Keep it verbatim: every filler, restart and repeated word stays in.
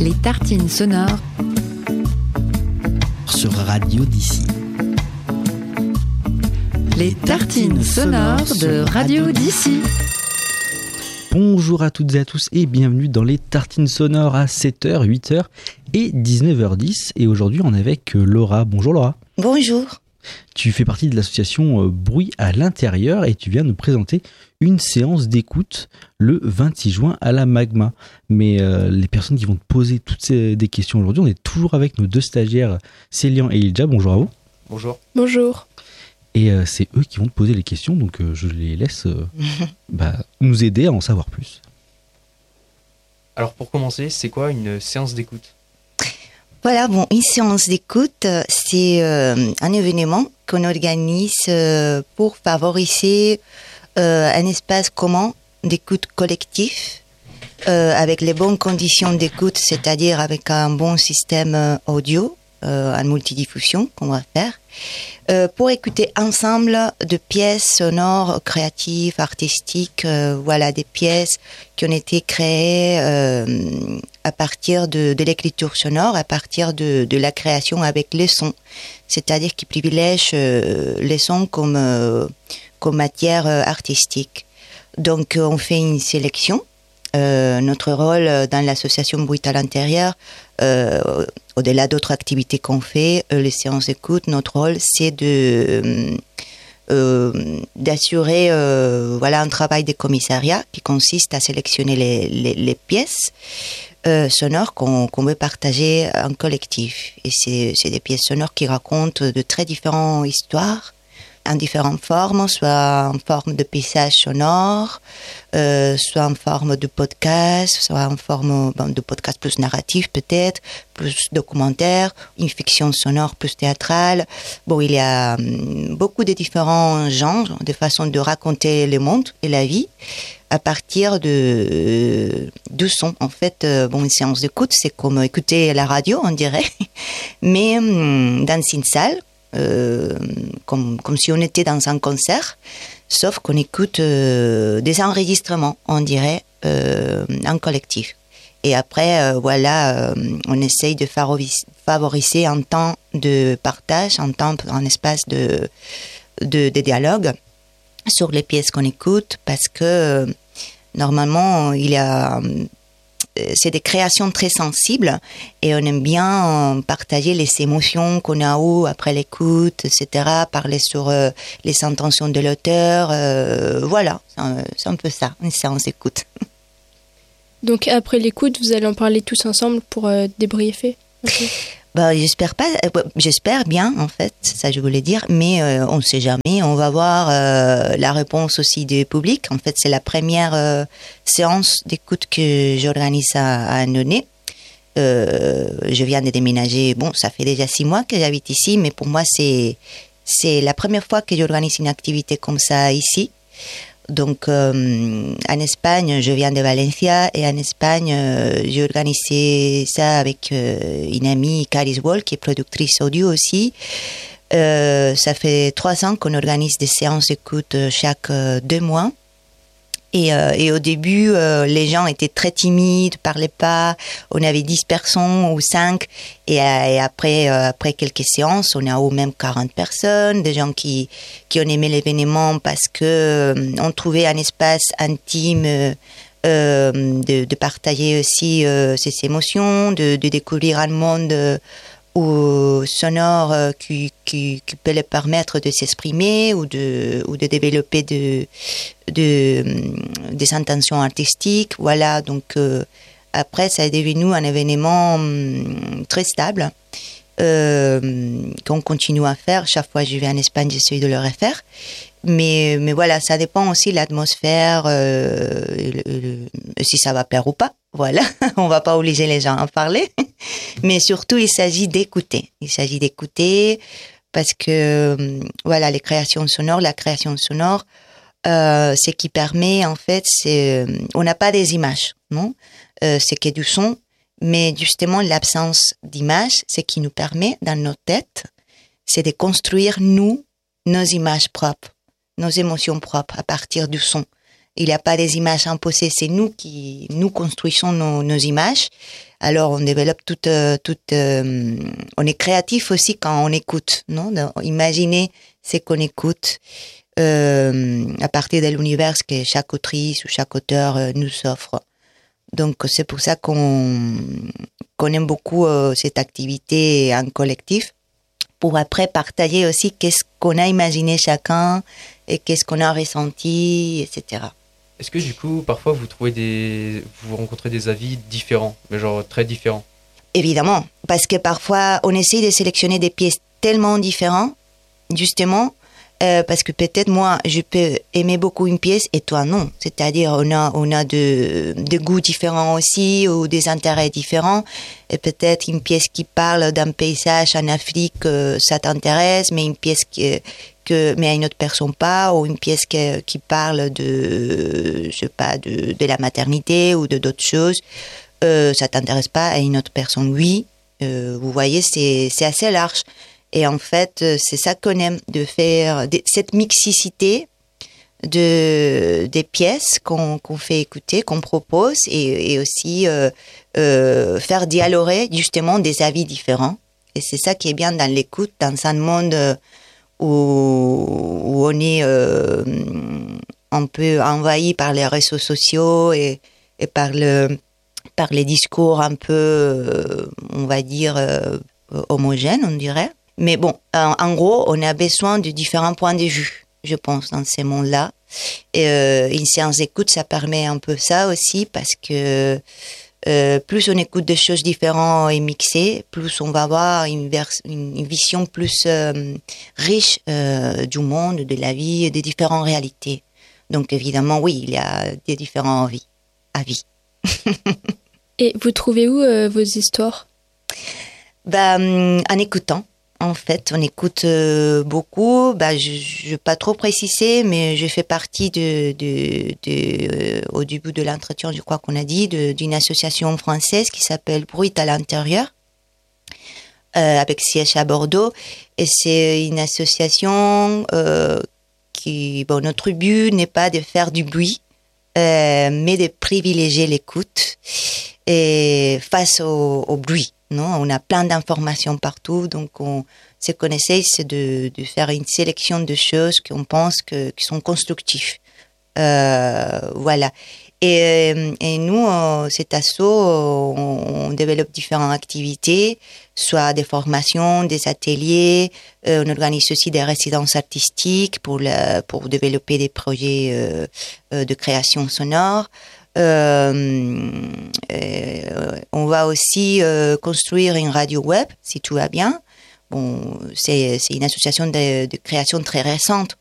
Les tartines sonores sur Radio d'ici. Les tartines sonores de Radio d'ici. Bonjour à toutes et à tous et bienvenue dans les tartines sonores à sept heures, huit heures et dix-neuf heures dix. Et aujourd'hui on est avec Laura. Bonjour Laura. Bonjour. Tu fais partie de l'association Bruit à l'intérieur et tu viens nous présenter une séance d'écoute le vingt-six juin à la Magma. Mais euh, les personnes qui vont te poser toutes ces des questions aujourd'hui, on est toujours avec nos deux stagiaires, Célian et Ilja. Bonjour à vous. Bonjour. Bonjour. Et euh, c'est eux qui vont te poser les questions, donc euh, je les laisse euh, bah, nous aider à en savoir plus. Alors pour commencer, c'est quoi une séance d'écoute ? Voilà, bon, une séance d'écoute, c'est euh, un événement qu'on organise euh, pour favoriser euh, un espace commun d'écoute collectif euh, avec les bonnes conditions d'écoute, c'est-à-dire avec un bon système euh, audio, euh, en multidiffusion qu'on va faire, euh, pour écouter ensemble de pièces sonores, créatives, artistiques, euh, voilà, des pièces qui ont été créées euh, à partir de, de l'écriture sonore, à partir de, de la création avec les sons, c'est-à-dire qui privilègent euh, les sons comme, euh, comme matière euh, artistique. Donc on fait une sélection. Euh, notre rôle dans l'association Bruit à l'intérieur, euh, au-delà d'autres activités qu'on fait, euh, les séances d'écoute, notre rôle c'est de euh, d'assurer euh, voilà un travail de commissariat qui consiste à sélectionner les, les, les pièces euh, sonores qu'on, qu'on veut partager en collectif. Et c'est, c'est des pièces sonores qui racontent de très différentes histoires, en différentes formes, soit en forme de paysage sonore, euh, soit en forme de podcast, soit en forme bon, de podcast plus narratif peut-être, plus documentaire, une fiction sonore plus théâtrale. Bon, il y a hum, beaucoup de différents genres, de façons de raconter le monde et la vie à partir de, euh, de son. En fait, euh, bon, une séance d'écoute, c'est comme écouter la radio, on dirait, mais hum, dans une salle, Euh, comme, comme si on était dans un concert, sauf qu'on écoute euh, des enregistrements, on dirait, euh, en collectif. Et après, euh, voilà, euh, on essaye de favoriser, favoriser un temps de partage, un temps, un espace de, de, de dialogue sur les pièces qu'on écoute, parce que euh, normalement, il y a... c'est des créations très sensibles et on aime bien partager les émotions qu'on a eues après l'écoute, et cetera, parler sur euh, les intentions de l'auteur, euh, voilà, c'est un, c'est un peu ça, une séance d'écoute. Donc après l'écoute, vous allez en parler tous ensemble pour euh, débriefer. Okay. Bah, j'espère pas, euh, j'espère bien en fait, c'est ça que je voulais dire, mais euh, on ne sait jamais, on va voir euh, la réponse aussi du public. En fait, c'est la première euh, séance d'écoute que j'organise à, à Annonay. Euh, je viens de déménager, bon, ça fait déjà six mois que j'habite ici, mais pour moi, c'est, c'est la première fois que j'organise une activité comme ça ici. Donc, euh, en Espagne, je viens de Valencia et en Espagne, euh, j'ai organisé ça avec euh, une amie, Caris Wall, qui est productrice audio aussi. Euh, ça fait trois ans qu'on organise des séances d'écoute chaque euh, deux mois. Et, euh, et au début, euh, les gens étaient très timides, parlaient pas. On avait dix personnes ou cinq. Et, euh, et après, euh, après quelques séances, on a eu même quarante personnes, des gens qui, qui ont aimé l'événement parce que euh, on trouvait un espace intime euh, euh, de, de partager aussi euh, ses émotions, de, de découvrir un monde euh, ou sonore euh, qui, qui, qui peut leur permettre de s'exprimer ou de, ou de développer de, de, des intentions artistiques. Voilà, donc euh, après, ça est devenu un événement hum, très stable euh, qu'on continue à faire. Chaque fois que je vais en Espagne, j'essaie de le refaire. Mais, mais voilà, ça dépend aussi de l'atmosphère, euh, le, le, si ça va plaire ou pas. Voilà, on va pas obliger les gens à en parler. Mais surtout, il s'agit d'écouter. Il s'agit d'écouter parce que, voilà, les créations sonores, la création sonore, euh, ce qui permet, en fait, c'est, on n'a pas des images, non? Euh, c'est que du son, mais justement, l'absence d'images, ce qui nous permet, dans nos têtes, c'est de construire, nous, nos images propres, nos émotions propres à partir du son. Il n'y a pas des images imposées, c'est nous qui nous construisons nos, nos images. Alors on développe toute, toute, euh, on est créatif aussi quand on écoute, non? Imaginez ce qu'on écoute euh, à partir de l'univers que chaque autrice ou chaque auteur euh, nous offre. Donc c'est pour ça qu'on, qu'on aime beaucoup euh, cette activité en collectif, pour après partager aussi qu'est-ce qu'on a imaginé chacun et qu'est-ce qu'on a ressenti, et cetera. Est-ce que du coup, parfois, vous trouvez des, vous rencontrez des avis différents, mais genre très différents? Évidemment, parce que parfois, on essaie de sélectionner des pièces tellement différentes, justement, euh, parce que peut-être moi, je peux aimer beaucoup une pièce et toi non. C'est-à-dire, on a, on a de, de goûts différents aussi, ou des intérêts différents. Et peut-être une pièce qui parle d'un paysage en Afrique, euh, ça t'intéresse, mais une pièce qui, que, mais à une autre personne pas, ou une pièce qui, qui parle de, je sais pas, de, de la maternité ou de d'autres choses, euh, ça t'intéresse pas, à une autre personne, oui. Euh, vous voyez, c'est, c'est assez large. Et en fait, c'est ça qu'on aime, de faire de, cette mixicité de, des pièces qu'on, qu'on fait écouter, qu'on propose, et, et aussi euh, euh, faire dialoguer justement des avis différents. Et c'est ça qui est bien dans l'écoute, dans un monde où, où on est euh, un peu envahi par les réseaux sociaux et, et par, le, par les discours un peu, euh, on va dire, euh, homogènes, on dirait. Mais bon, en, en gros, on a besoin de différents points de vue, je pense, dans ces mondes-là. Et euh, une séance d'écoute, ça permet un peu ça aussi, parce que euh, plus on écoute des choses différentes et mixées, plus on va avoir une, vers, une vision plus euh, riche euh, du monde, de la vie et des différentes réalités. Donc évidemment, oui, il y a des différents avis. avis. Et vous trouvez où euh, vos histoires? Bah, en écoutant. En fait, on écoute euh, beaucoup. Bah, je ne vais pas trop préciser, mais je fais partie de, de, de euh, au début de l'entretien, je crois qu'on a dit, de, d'une association française qui s'appelle Bruit à l'intérieur, euh, avec siège à Bordeaux. Et c'est une association euh, qui, bon, notre but n'est pas de faire du bruit, euh, mais de privilégier l'écoute et face au, au bruit. Non, on a plein d'informations partout, donc on, ce qu'on essaye, c'est de, de faire une sélection de choses qu'on pense que, qui sont constructives. Euh, voilà. Et, et nous, cet asso, on, on développe différentes activités, soit des formations, des ateliers. Euh, on organise aussi des résidences artistiques pour, la, pour développer des projets euh, de création sonore. Euh, euh, on va aussi euh, construire une radio web, si tout va bien. Bon, c'est, c'est une association de, de création très récente,